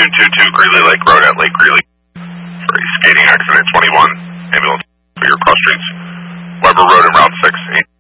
722 Greeley Lake Road at Lake Greeley. For a skating accident 21, ambulance for your cross streets, Weber Road and Route 6.